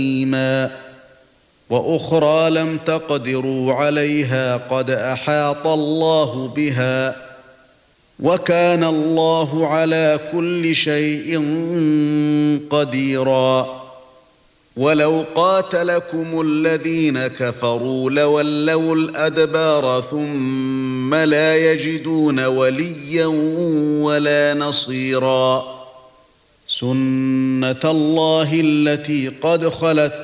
وأخرى لم تقدروا عليها قد أحاط الله بها وكان الله على كل شيء قديرا ولو قاتلكم الذين كفروا لولوا الأدبار ثم لا يجدون وليا ولا نصيرا سنة الله التي قد خلت